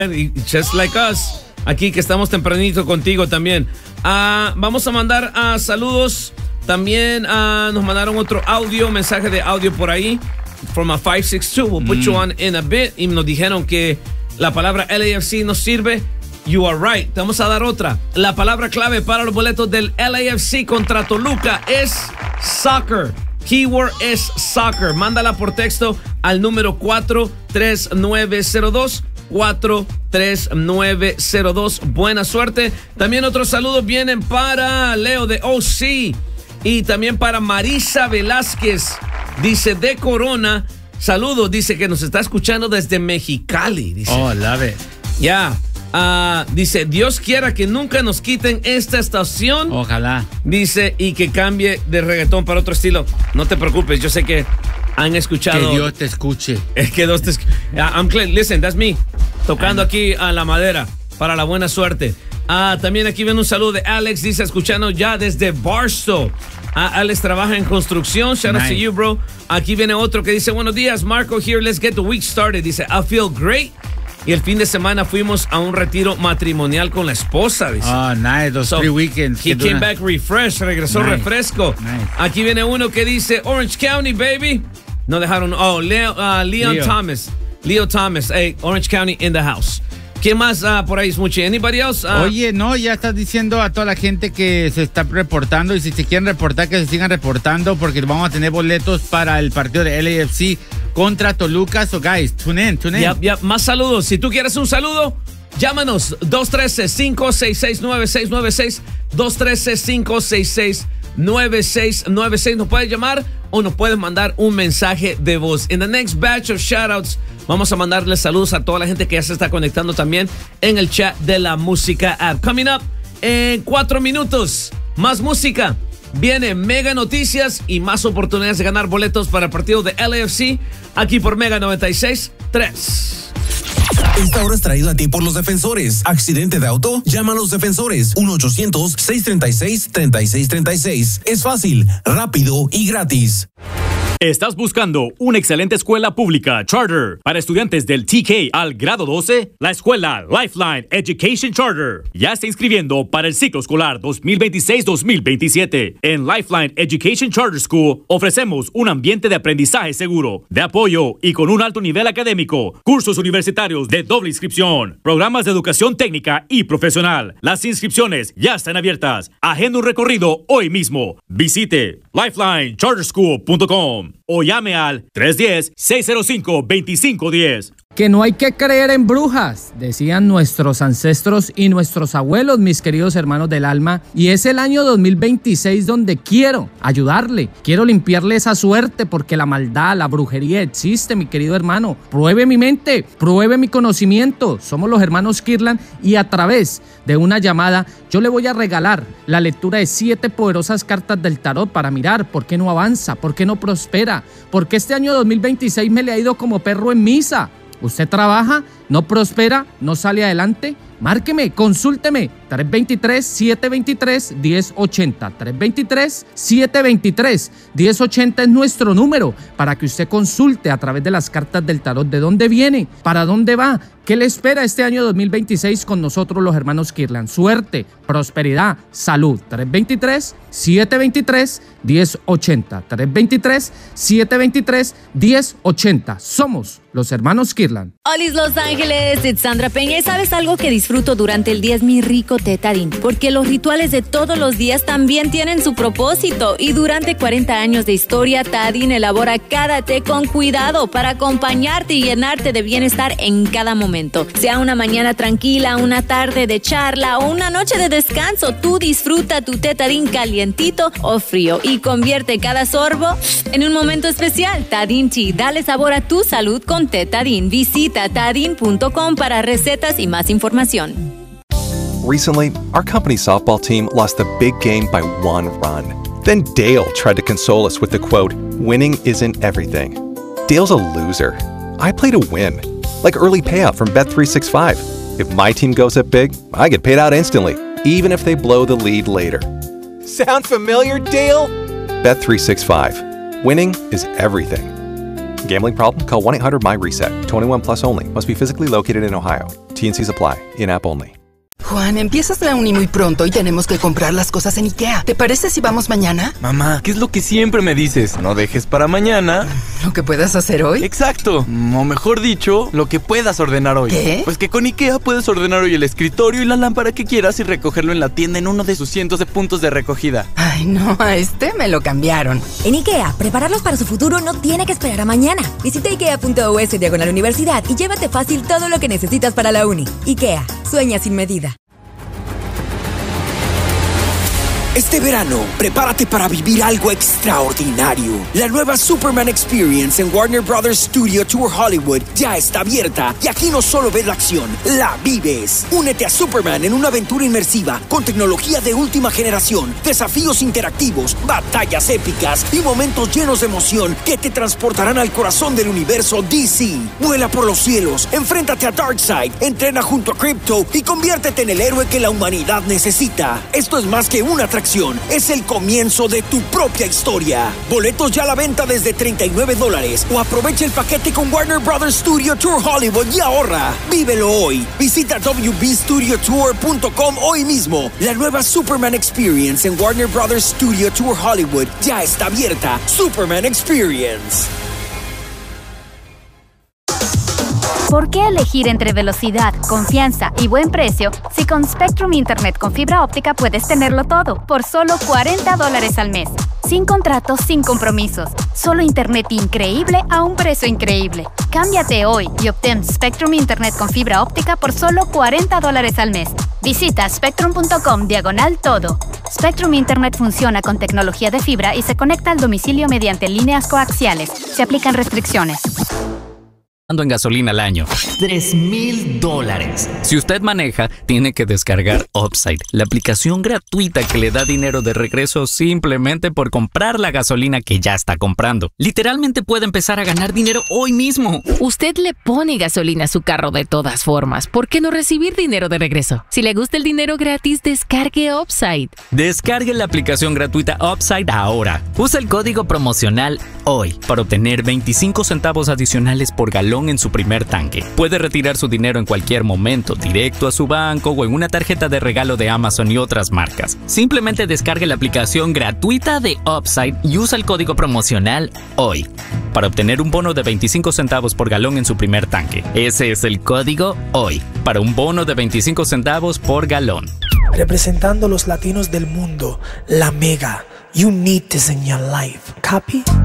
Just like us. Aquí que estamos tempranito contigo también. Vamos a mandar saludos. También nos mandaron otro mensaje de audio por ahí. From a 562. We'll put you on in a bit. Y nos dijeron que la palabra LAFC no sirve. You are right. Te vamos a dar otra. La palabra clave para los boletos del LAFC contra Toluca es soccer. Keyword es soccer. Mándala por texto al número 43902. 43902. Buena suerte. También otros saludos vienen para Leo de OC y también para Marisa Velázquez. Dice de Corona. Saludos. Dice que nos está escuchando desde Mexicali. Dice. Oh, love it. Ya. Dice, Dios quiera que nunca nos quiten esta estación. Ojalá. Dice, y que cambie de reggaetón para otro estilo. No te preocupes, yo sé que han escuchado. Que Dios te escuche. Es que Dios te escuche. Listen, that's me. Tocando aquí a la madera para la buena suerte. También aquí viene un saludo de Alex. Dice, escuchando ya desde Barstow. Alex trabaja en construcción. Shout out to you, bro. Aquí viene otro que dice, buenos días, Marco here. Let's get the week started. Dice, I feel great. Y el fin de semana fuimos a un retiro matrimonial con la esposa. Dice. Oh, nice. Those 3 weekends. He came back refreshed. Regresó refresco. Nice. Aquí viene uno que dice, Orange County, baby. No dejaron. Oh, Leon Thomas. Leo Thomas. Hey, Orange County in the house. ¿Qué más por ahí, Smuchi? Anybody else? Oye, no, ya estás diciendo a toda la gente que se está reportando, y si se quieren reportar, que se sigan reportando, porque vamos a tener boletos para el partido de LAFC contra Toluca. So, guys, tune in. Yep. Más saludos. Si tú quieres un saludo, llámanos 213-566-9696. 213-566-9696. Nos puedes llamar o nos puedes mandar un mensaje de voz. In the next batch of shoutouts, vamos a mandarles saludos a toda la gente que ya se está conectando también en el chat de la música app. Coming up en 4 minutos, más música. Viene Mega Noticias y más oportunidades de ganar boletos para el partido de LAFC aquí por Mega 96.3. Esta hora es traída a ti por los defensores. ¿Accidente de auto? Llama a los defensores. 1-800-636-3636. Es fácil, rápido y gratis. ¿Estás buscando una excelente escuela pública charter para estudiantes del TK al grado 12? La escuela Lifeline Education Charter ya está inscribiendo para el ciclo escolar 2026-2027. En Lifeline Education Charter School ofrecemos un ambiente de aprendizaje seguro, de apoyo y con un alto nivel académico, cursos universitarios de doble inscripción, programas de educación técnica y profesional. Las inscripciones ya están abiertas. Agenda un recorrido hoy mismo. Visite lifelinecharterschool.com o llame al 310-605-2510. Que no hay que creer en brujas, decían nuestros ancestros y nuestros abuelos, mis queridos hermanos del alma. Y es el año 2026 donde quiero ayudarle, quiero limpiarle esa suerte, porque la maldad, la brujería existe, mi querido hermano. Pruebe mi mente, pruebe mi conocimiento. Somos los hermanos Kirlan y a través de una llamada yo le voy a regalar la lectura de 7 poderosas cartas del tarot para mirar por qué no avanza, por qué no prospera, porque este año 2026 me le ha ido como perro en misa. ¿Usted trabaja, no prospera, no sale adelante? Márqueme, consúlteme. 323-723-1080. 323-723-1080 es nuestro número para que usted consulte a través de las cartas del tarot de dónde viene, para dónde va, qué le espera este año 2026 con nosotros los hermanos Kirlan. Suerte, prosperidad, salud. 323-723-1080. 323-723-1080. Somos los hermanos Kirlan. Olis Los Ángeles, it's Sandra Peña. ¿Y sabes algo que disfruto durante el día? Es mi rico té Tarín, porque los rituales de todos los días también tienen su propósito. Y durante 40 años de historia, Tarín elabora cada té con cuidado para acompañarte y llenarte de bienestar en cada momento. Sea una mañana tranquila, una tarde de charla o una noche de descanso, tú disfruta tu té Tarín calientito o frío y convierte cada sorbo en un momento especial. Tarín Tea, dale sabor a tu salud con té Tarín. Visita tarin.com para recetas y más información. Recently, our company's softball team lost the big game by 1 run. Then Dale tried to console us with the quote, "Winning isn't everything." Dale's a loser. I play to win. Like early payout from Bet365. If my team goes up big, I get paid out instantly, even if they blow the lead later. Sound familiar, Dale? Bet365. Winning is everything. Gambling problem? Call 1-800-MY-RESET. 21 plus only. Must be physically located in Ohio. T&Cs apply. In-app only. Juan, empiezas la uni muy pronto y tenemos que comprar las cosas en IKEA. ¿Te parece si vamos mañana? Mamá, ¿qué es lo que siempre me dices? No dejes para mañana ¿Lo que puedas hacer hoy? Exacto, o mejor dicho, lo que puedas ordenar hoy. ¿Qué? Pues que con IKEA puedes ordenar hoy el escritorio y la lámpara que quieras y recogerlo en la tienda en uno de sus cientos de puntos de recogida. Ay, no, a este me lo cambiaron. En IKEA, prepararlos para su futuro no tiene que esperar a mañana. Visita ikea.us/universidad y llévate fácil todo lo que necesitas para la uni. IKEA, sueña sin medida. Este verano, prepárate para vivir algo extraordinario. La nueva Superman Experience en Warner Brothers Studio Tour Hollywood ya está abierta y aquí no solo ves la acción, la vives. Únete a Superman en una aventura inmersiva con tecnología de última generación, desafíos interactivos, batallas épicas y momentos llenos de emoción que te transportarán al corazón del universo DC. Vuela por los cielos, enfréntate a Darkseid, entrena junto a Krypto y conviértete en el héroe que la humanidad necesita. Esto es más que una atracción. Es el comienzo de tu propia historia. Boletos ya a la venta desde $39 o aprovecha el paquete con Warner Brothers Studio Tour Hollywood y ahorra. Vívelo hoy. Visita wbstudiotour.com hoy mismo. La nueva Superman Experience en Warner Brothers Studio Tour Hollywood ya está abierta. Superman Experience. ¿Por qué elegir entre velocidad, confianza y buen precio si con Spectrum Internet con fibra óptica puedes tenerlo todo por solo $40 al mes? Sin contratos, sin compromisos. Solo internet increíble a un precio increíble. Cámbiate hoy y obtén Spectrum Internet con fibra óptica por solo $40 al mes. Visita spectrum.com/todo. Spectrum Internet funciona con tecnología de fibra y se conecta al domicilio mediante líneas coaxiales. Se aplican restricciones. En gasolina al año. $3,000. Si usted maneja, tiene que descargar Upside, la aplicación gratuita que le da dinero de regreso simplemente por comprar la gasolina que ya está comprando. Literalmente puede empezar a ganar dinero hoy mismo. Usted le pone gasolina a su carro de todas formas. ¿Por qué no recibir dinero de regreso? Si le gusta el dinero gratis, descargue Upside. Descargue la aplicación gratuita Upside ahora. Usa el código promocional HOY para obtener 25 centavos adicionales por galón en su primer tanque. Puede retirar su dinero en cualquier momento, directo a su banco o en una tarjeta de regalo de Amazon y otras marcas. Simplemente descargue la aplicación gratuita de Upside y usa el código promocional HOY para obtener un bono de 25 centavos por galón en su primer tanque. Ese es el código HOY para un bono de 25 centavos por galón. Representando los latinos del mundo, la Mega. You need this in your life. Copy?